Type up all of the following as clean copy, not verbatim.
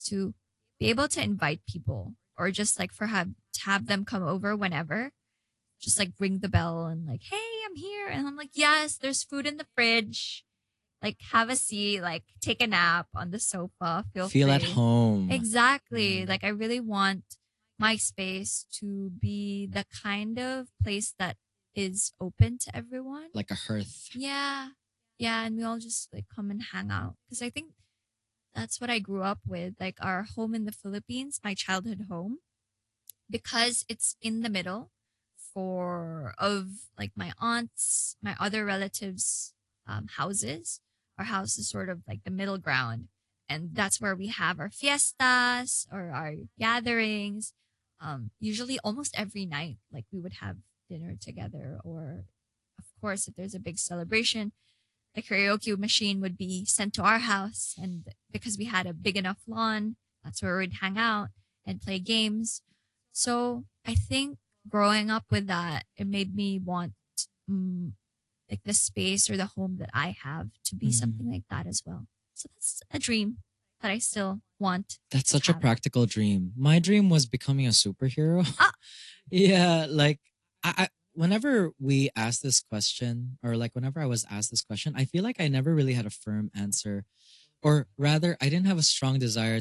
to be able to invite people or just like for have to have them come over whenever. Just like ring the bell and like, hey, I'm here. And I'm like, yes, there's food in the fridge. Like have a seat, like take a nap on the sofa, feel Feel at free. home. Exactly. Mm, Like I really want my space to be the kind of place that is open to everyone. like a hearth. Yeah. Yeah. And we all just like come and hang out. Cause I think that's what I grew up with. Like our home in the Philippines, my childhood home, because it's in the middle for of like my aunts, my other relatives' houses. Our house is sort of like the middle ground, and that's where we have our fiestas or our gatherings. Usually, almost every night, like we would have dinner together, or of course, if there's a big celebration, the karaoke machine would be sent to our house, and because we had a big enough lawn, that's where we'd hang out and play games. So I think growing up with that, it made me want mm, like the space or the home that I have to be Mhm. something like that as well. So that's a dream that I still want That's to such a have. practical dream. My dream was becoming a superhero. Ah, Yeah, like I whenever we ask this question, or like whenever I was asked this question, I feel like I never really had a firm answer, or rather I didn't have a strong desire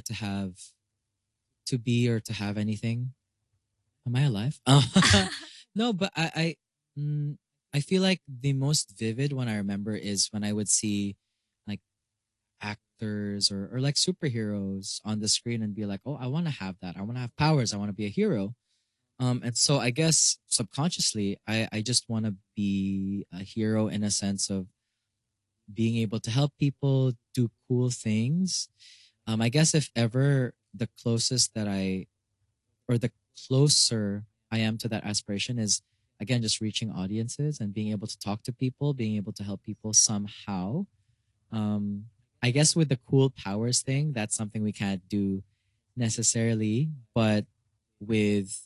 to be or to have anything. Am I alive? No, but mm, I feel like the most vivid one I remember is when I would see like actors or like superheroes on the screen and be like, oh, I want to have that. I want to have powers. I want to be a hero. And so I guess subconsciously, I just want to be a hero in a sense of being able to help people do cool things. I guess if ever the closest that I, or the closer I am to that aspiration is again just reaching audiences and being able to talk to people, being able to help people somehow. Um, I guess with the cool powers thing, that's something we can't do necessarily, but with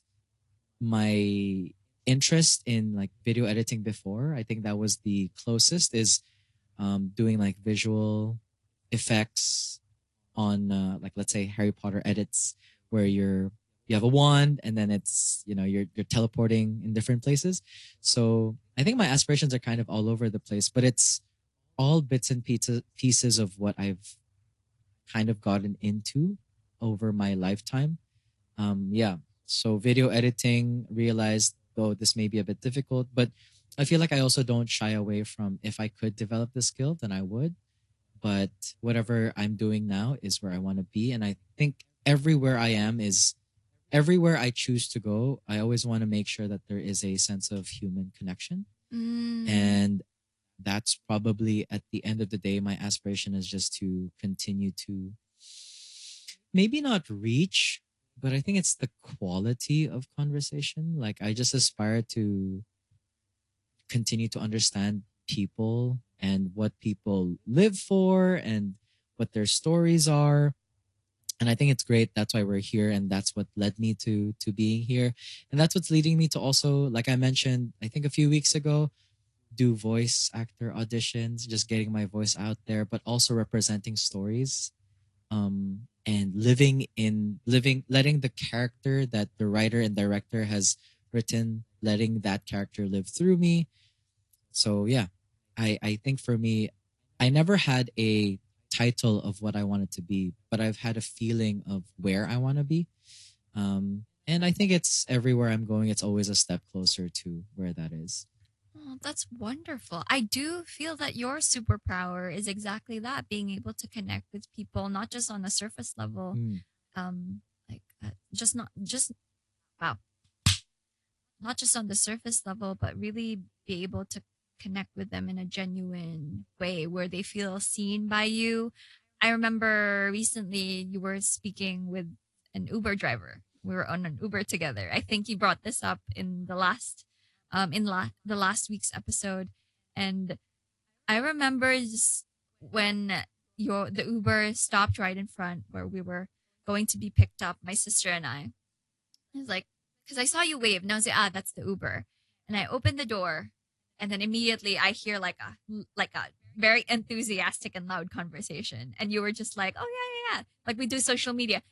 my interest in like video editing before, I think that was the closest is doing like visual effects on like let's say Harry Potter edits where you have a wand and then it's you're teleporting in different places. So I think my aspirations are kind of all over the place, but it's all bits and pieces of what I've kind of gotten into over my lifetime. Yeah. So video editing, realized though this may be a bit difficult, but I feel like I also don't shy away from if I could develop the skill, then I would. But whatever I'm doing now is where I want to be. And I think everywhere I am is everywhere I choose to go, I always want to make sure that there is a sense of human connection. mm, And that's probably at the end of the day, my aspiration is just to continue to maybe not reach, but I think it's the quality of conversation. Like I just aspire to continue to understand people and what people live for and what their stories are. And I think it's great. That's why we're here, and that's what led me to being here, and that's what's leading me to also, like I mentioned, I think a few weeks ago, do voice actor auditions, just getting my voice out there, but also representing stories, and letting the character that the writer and director has written, letting that character live through me. So yeah, I think for me, I never had a title of what I wanted to be, but I've had a feeling of where I want to be. And I think it's everywhere I'm going, it's always a step closer to where that is. oh, that's wonderful. I do feel that your superpower is exactly that, being able to connect with people, not just on a surface level, Mm. just not just wow, not just on the surface level, but really be able to connect with them in a genuine way where they feel seen by you. I remember recently you were speaking with an Uber driver. We were on an Uber together. I think you brought this up in the last the last week's episode, and I remember just when your the Uber stopped right in front where we were going to be picked up, my sister and I. I was like, because I saw you wave, and I was like, ah, that's the Uber. And I opened the door, and then immediately I hear like a very enthusiastic and loud conversation, and you were just like, oh yeah. Like we do social media.